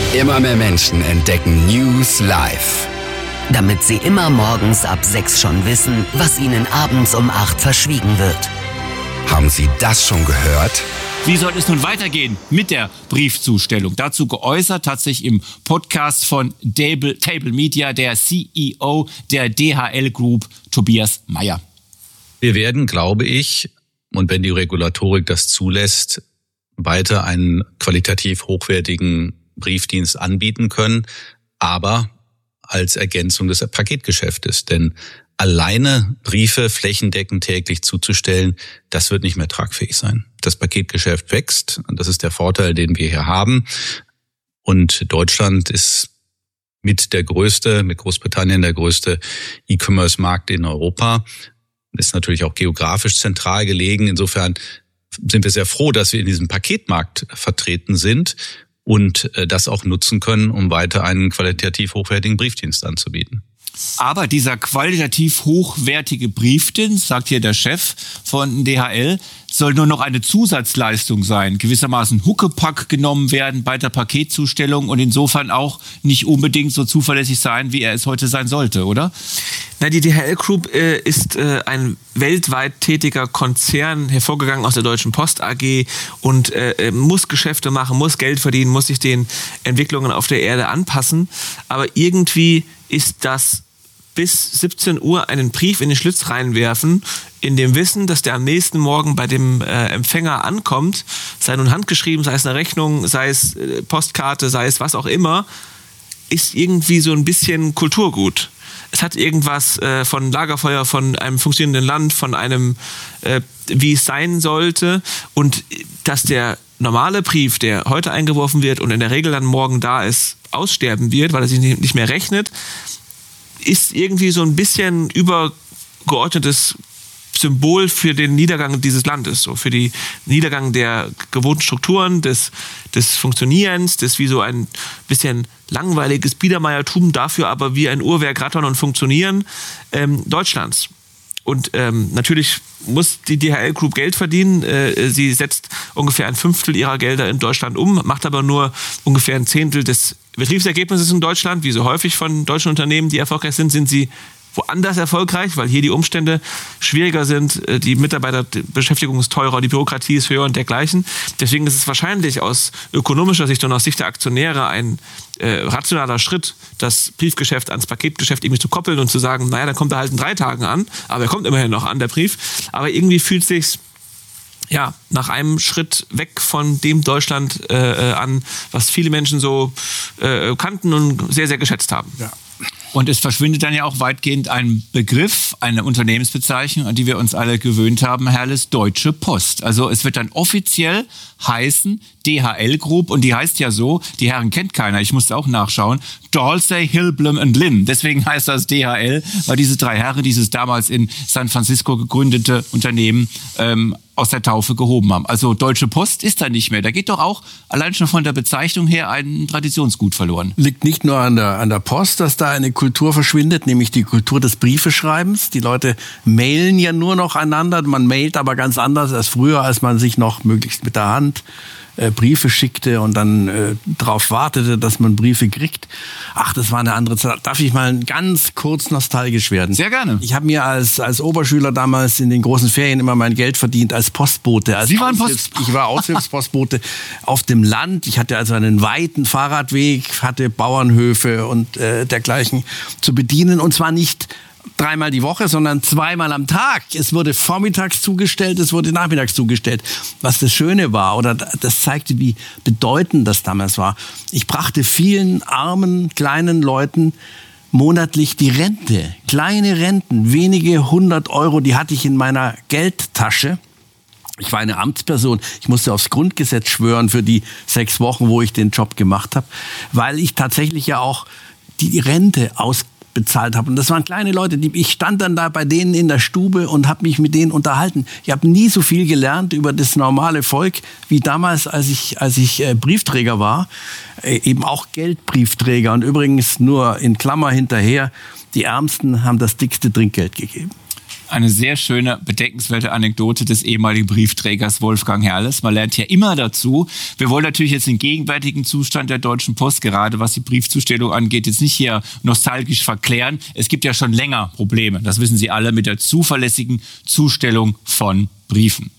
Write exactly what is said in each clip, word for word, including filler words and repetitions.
Immer mehr Menschen entdecken News live. Damit sie immer morgens ab sechs schon wissen, was ihnen abends um acht verschwiegen wird. Haben Sie das schon gehört? Wie soll es nun weitergehen mit der Briefzustellung? Dazu geäußert hat sich im Podcast von Table, Table Media der C E O der D H L Group, Tobias Meyer. Wir werden, glaube ich, und wenn die Regulatorik das zulässt, weiter einen qualitativ hochwertigen Briefdienst anbieten können, aber als Ergänzung des Paketgeschäftes. Denn alleine Briefe flächendeckend täglich zuzustellen, das wird nicht mehr tragfähig sein. Das Paketgeschäft wächst und das ist der Vorteil, den wir hier haben. Und Deutschland ist mit der größte, mit Großbritannien der größte E-Commerce-Markt in Europa. Ist natürlich auch geografisch zentral gelegen. Insofern sind wir sehr froh, dass wir in diesem Paketmarkt vertreten sind und das auch nutzen können, um weiter einen qualitativ hochwertigen Briefdienst anzubieten. Aber dieser qualitativ hochwertige Briefdienst, sagt hier der Chef von D H L, soll nur noch eine Zusatzleistung sein, gewissermaßen Huckepack genommen werden bei der Paketzustellung und insofern auch nicht unbedingt so zuverlässig sein, wie er es heute sein sollte, oder? Na, die D H L Group äh, ist äh, ein weltweit tätiger Konzern, hervorgegangen aus der Deutschen Post A G und äh, muss Geschäfte machen, muss Geld verdienen, muss sich den Entwicklungen auf der Erde anpassen. Aber irgendwie ist das bis siebzehn Uhr einen Brief in den Schlitz reinwerfen, in dem Wissen, dass der am nächsten Morgen bei dem äh, Empfänger ankommt, sei nun handgeschrieben, sei es eine Rechnung, sei es äh, Postkarte, sei es was auch immer, ist irgendwie so ein bisschen Kulturgut. Es hat irgendwas äh, von Lagerfeuer, von einem funktionierenden Land, von einem, äh, wie es sein sollte. Und dass der normale Brief, der heute eingeworfen wird und in der Regel dann morgen da ist, aussterben wird, weil er sich nicht mehr rechnet, ist irgendwie so ein bisschen übergeordnetes Symbol für den Niedergang dieses Landes, so für den Niedergang der gewohnten Strukturen, des, des Funktionierens, des wie so ein bisschen langweiliges Biedermeiertum, dafür aber wie ein Uhrwerk rattern und funktionieren ähm, Deutschlands. Und ähm, natürlich muss die D H L Group Geld verdienen. Äh, sie setzt ungefähr ein Fünftel ihrer Gelder in Deutschland um, macht aber nur ungefähr ein Zehntel des Betriebsergebnisses in Deutschland. Wie so häufig von deutschen Unternehmen, die erfolgreich sind, sind sie woanders erfolgreich, weil hier die Umstände schwieriger sind, die Mitarbeiterbeschäftigung ist teurer, die Bürokratie ist höher und dergleichen. Deswegen ist es wahrscheinlich aus ökonomischer Sicht und aus Sicht der Aktionäre ein äh, rationaler Schritt, das Briefgeschäft ans Paketgeschäft irgendwie zu koppeln und zu sagen, naja, dann kommt er halt in drei Tagen an, aber er kommt immerhin noch an, der Brief. Aber irgendwie fühlt es sich ja, nach einem Schritt weg von dem Deutschland äh, an, was viele Menschen so äh, kannten und sehr, sehr geschätzt haben. Ja. Und es verschwindet dann ja auch weitgehend ein Begriff, eine Unternehmensbezeichnung, an die wir uns alle gewöhnt haben, Herrles, Deutsche Post. Also es wird dann offiziell heißen D H L Group und die heißt ja so, die Herren kennt keiner, ich musste auch nachschauen, Dalsey, Hillblom und Lynn. Deswegen heißt das D H L, weil diese drei Herren dieses damals in San Francisco gegründete Unternehmen ähm, aus der Taufe gehoben haben. Also Deutsche Post ist da nicht mehr. Da geht doch auch allein schon von der Bezeichnung her ein Traditionsgut verloren. Liegt nicht nur an der, an der Post, dass da eine Kultur verschwindet, nämlich die Kultur des Briefeschreibens. Die Leute mailen ja nur noch einander. Man mailt aber ganz anders als früher, als man sich noch möglichst mit der Hand äh, Briefe schickte und dann äh, darauf wartete, dass man Briefe kriegt. Ach, das war eine andere Zeit. Darf ich mal ganz kurz nostalgisch werden? Sehr gerne. Ich habe mir als, als Oberschüler damals in den großen Ferien immer mein Geld verdient als Postbote. Als Sie waren Post? Ich war Aushilfspostbote auf dem Land. Ich hatte also einen weiten Fahrradweg, hatte Bauernhöfe und äh, dergleichen zu bedienen. Und zwar nicht dreimal die Woche, sondern zweimal am Tag. Es wurde vormittags zugestellt, es wurde nachmittags zugestellt. Was das Schöne war, oder das zeigte, wie bedeutend das damals war. Ich brachte vielen armen, kleinen Leuten monatlich die Rente. Kleine Renten, wenige hundert Euro, die hatte ich in meiner Geldtasche. Ich war eine Amtsperson. Ich musste aufs Grundgesetz schwören für die sechs Wochen, wo ich den Job gemacht habe, weil ich tatsächlich ja auch die Rente ausbezahlt habe. Und das waren kleine Leute. Die, ich stand dann da bei denen in der Stube und habe mich mit denen unterhalten. Ich habe nie so viel gelernt über das normale Volk wie damals, als ich, als ich äh, Briefträger war. Äh, eben auch Geldbriefträger. Und übrigens nur in Klammer hinterher, die Ärmsten haben das dickste Trinkgeld gegeben. Eine sehr schöne, bedenkenswerte Anekdote des ehemaligen Briefträgers Wolfgang Herrles. Man lernt ja immer dazu. Wir wollen natürlich jetzt den gegenwärtigen Zustand der Deutschen Post, gerade was die Briefzustellung angeht, jetzt nicht hier nostalgisch verklären. Es gibt ja schon länger Probleme, das wissen Sie alle, mit der zuverlässigen Zustellung von Briefen.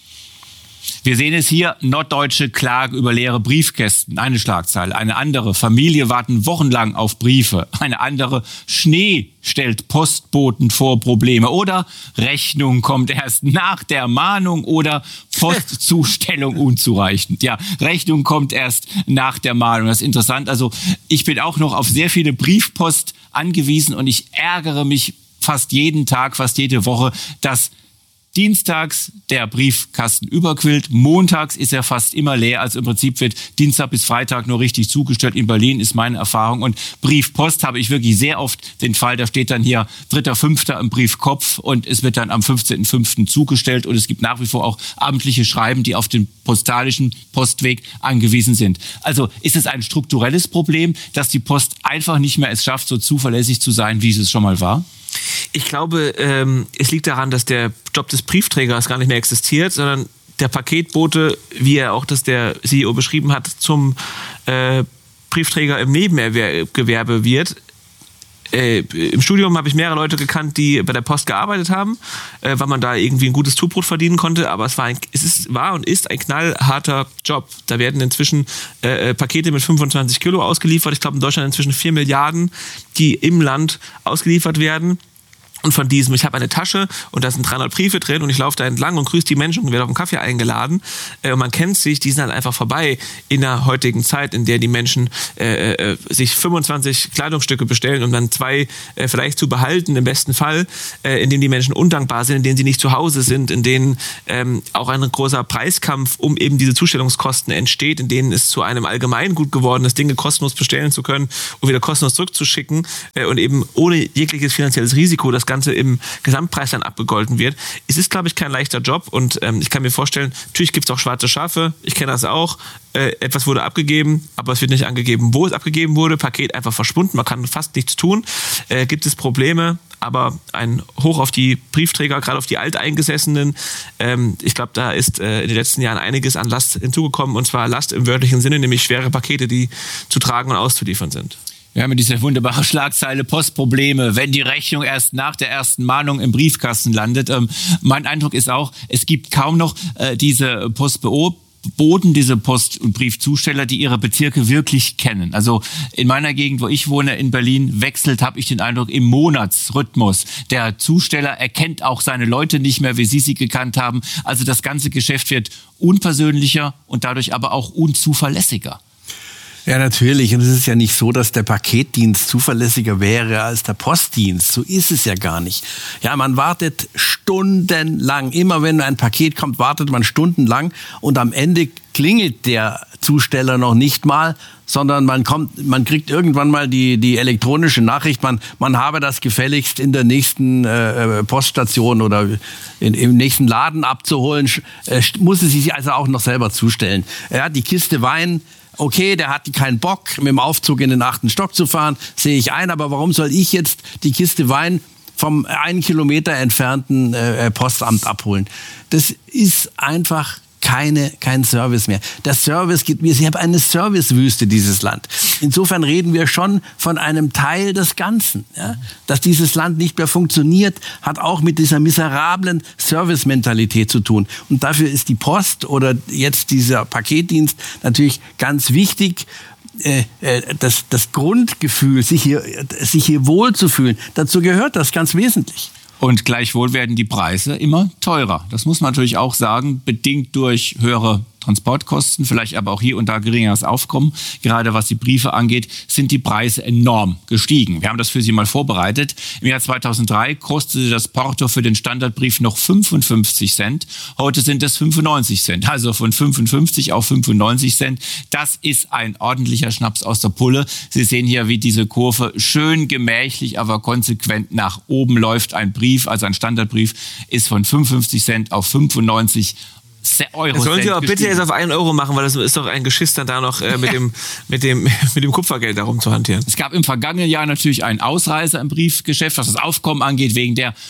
Wir sehen es hier, Norddeutsche klagen über leere Briefkästen. Eine Schlagzeile. Eine andere, Familie warten wochenlang auf Briefe. Eine andere, Schnee stellt Postboten vor Probleme. Oder Rechnung kommt erst nach der Mahnung oder Postzustellung unzureichend. Ja, Rechnung kommt erst nach der Mahnung. Das ist interessant. Also ich bin auch noch auf sehr viele Briefpost angewiesen und ich ärgere mich fast jeden Tag, fast jede Woche, dass dienstags der Briefkasten überquillt, montags ist er fast immer leer, also im Prinzip wird Dienstag bis Freitag nur richtig zugestellt. In Berlin ist meine Erfahrung. Und Briefpost habe ich wirklich sehr oft den Fall, da steht dann hier dritter fünfter im Briefkopf und es wird dann am fünfzehnten fünften zugestellt und es gibt nach wie vor auch amtliche Schreiben, die auf den postalischen Postweg angewiesen sind. Also ist es ein strukturelles Problem, dass die Post einfach nicht mehr es schafft, so zuverlässig zu sein, wie es schon mal war? Ich glaube, ähm, es liegt daran, dass der Job des Briefträgers gar nicht mehr existiert, sondern der Paketbote, wie er auch das der C E O beschrieben hat, zum äh, Briefträger im Nebengewerbe wird. Äh, Im Studium habe ich mehrere Leute gekannt, die bei der Post gearbeitet haben, äh, weil man da irgendwie ein gutes Zubrot verdienen konnte. Aber es war, ein, es ist, war und ist ein knallharter Job. Da werden inzwischen äh, Pakete mit fünfundzwanzig Kilo ausgeliefert. Ich glaube in Deutschland inzwischen vier Milliarden, die im Land ausgeliefert werden. Und von diesem, ich habe eine Tasche und da sind dreihundert Briefe drin und ich laufe da entlang und grüße die Menschen und werde auf einen Kaffee eingeladen. Äh, und man kennt sich, die sind halt einfach vorbei in der heutigen Zeit, in der die Menschen äh, äh, sich fünfundzwanzig Kleidungsstücke bestellen, um dann zwei äh, vielleicht zu behalten, im besten Fall, äh, in denen die Menschen undankbar sind, in denen sie nicht zu Hause sind, in denen ähm, auch ein großer Preiskampf um eben diese Zustellungskosten entsteht, in denen es zu einem Allgemeingut geworden ist, Dinge kostenlos bestellen zu können und wieder kostenlos zurückzuschicken äh, und eben ohne jegliches finanzielles Risiko das Ganze im Gesamtpreis dann abgegolten wird. Es ist, glaube ich, kein leichter Job und ähm, ich kann mir vorstellen, natürlich gibt es auch schwarze Schafe, ich kenne das auch, äh, etwas wurde abgegeben, aber es wird nicht angegeben, wo es abgegeben wurde, Paket einfach verschwunden, man kann fast nichts tun, äh, gibt es Probleme, aber ein Hoch auf die Briefträger, gerade auf die Alteingesessenen. Ähm, ich glaube, da ist äh, in den letzten Jahren einiges an Last hinzugekommen und zwar Last im wörtlichen Sinne, nämlich schwere Pakete, die zu tragen und auszuliefern sind. Wir haben diese wunderbare Schlagzeile Postprobleme, wenn die Rechnung erst nach der ersten Mahnung im Briefkasten landet. Ähm, mein Eindruck ist auch, es gibt kaum noch äh, diese Postbo Boten, diese Post- und Briefzusteller, die ihre Bezirke wirklich kennen. Also in meiner Gegend, wo ich wohne, in Berlin, wechselt, habe ich den Eindruck, im Monatsrhythmus. Der Zusteller erkennt auch seine Leute nicht mehr, wie sie sie gekannt haben. Also das ganze Geschäft wird unpersönlicher und dadurch aber auch unzuverlässiger. Ja, natürlich. Und es ist ja nicht so, dass der Paketdienst zuverlässiger wäre als der Postdienst. So ist es ja gar nicht. Ja, man wartet stundenlang. Immer wenn ein Paket kommt, wartet man stundenlang. Und am Ende klingelt der Zusteller noch nicht mal, sondern man kommt, man kriegt irgendwann mal die, die elektronische Nachricht, man, man habe das gefälligst in der nächsten äh, Poststation oder in, im nächsten Laden abzuholen, äh, muss es sich also auch noch selber zustellen. Ja, die Kiste Wein, okay, der hat keinen Bock, mit dem Aufzug in den achten Stock zu fahren, sehe ich ein, aber warum soll ich jetzt die Kiste Wein vom einen Kilometer entfernten äh, Postamt abholen? Das ist einfach keine, kein Service mehr. Der Service gibt mir, sie haben eine Servicewüste, dieses Land. Insofern reden wir schon von einem Teil des Ganzen. Ja? Dass dieses Land nicht mehr funktioniert, hat auch mit dieser miserablen Servicementalität zu tun. Und dafür ist die Post oder jetzt dieser Paketdienst natürlich ganz wichtig. Äh, das, das Grundgefühl, sich hier, sich hier wohlzufühlen, dazu gehört das ganz wesentlich. Und gleichwohl werden die Preise immer teurer. Das muss man natürlich auch sagen, bedingt durch höhere Transportkosten, vielleicht aber auch hier und da geringeres Aufkommen. Gerade was die Briefe angeht, sind die Preise enorm gestiegen. Wir haben das für Sie mal vorbereitet. Im Jahr zweitausenddrei kostete das Porto für den Standardbrief noch fünfundfünfzig Cent. Heute sind es fünfundneunzig Cent. Also von fünfundfünfzig auf fünfundneunzig Cent. Das ist ein ordentlicher Schnaps aus der Pulle. Sie sehen hier, wie diese Kurve schön gemächlich, aber konsequent nach oben läuft. Ein Brief, also ein Standardbrief, ist von fünfundfünfzig Cent auf fünfundneunzig Euro. Das sollen Sie auch bitte jetzt auf einen Euro machen, weil das ist doch ein Geschiss, dann da noch äh, mit, dem, mit, dem, mit dem Kupfergeld darum zu hantieren. Es gab im vergangenen Jahr natürlich einen Ausreißer im Briefgeschäft, was das Aufkommen angeht, wegen der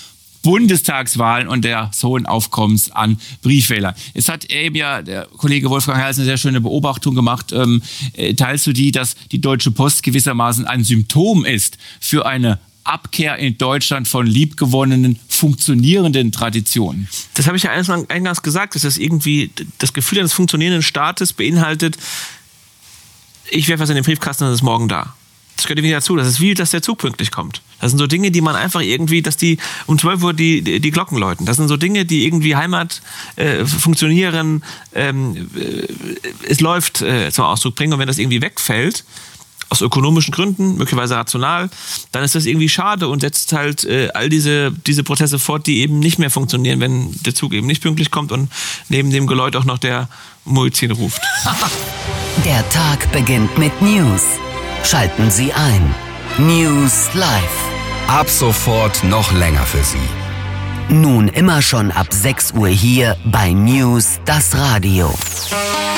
Bundestagswahlen und des hohen Aufkommens an Briefwählern. Es hat eben ja der Kollege Wolfgang Herrles eine sehr schöne Beobachtung gemacht. Ähm, teilst du die, dass die Deutsche Post gewissermaßen ein Symptom ist für eine Abkehr in Deutschland von liebgewonnenen, funktionierenden Traditionen? Das habe ich ja eingangs gesagt, dass das irgendwie das Gefühl eines funktionierenden Staates beinhaltet, ich werfe was in den Briefkasten und es ist morgen da. Das gehört irgendwie dazu. Das ist wie, dass der Zug pünktlich kommt. Das sind so Dinge, die man einfach irgendwie, dass die um zwölf Uhr die, die, die Glocken läuten. Das sind so Dinge, die irgendwie Heimat äh, funktionieren, ähm, äh, es läuft äh, zum Ausdruck bringen. Und wenn das irgendwie wegfällt, aus ökonomischen Gründen, möglicherweise rational, dann ist das irgendwie schade und setzt halt äh, all diese, diese Prozesse fort, die eben nicht mehr funktionieren, wenn der Zug eben nicht pünktlich kommt und neben dem Geläut auch noch der Muezzin ruft. Der Tag beginnt mit News. Schalten Sie ein. News Live. Ab sofort noch länger für Sie. Nun immer schon ab sechs Uhr hier bei News, das Radio.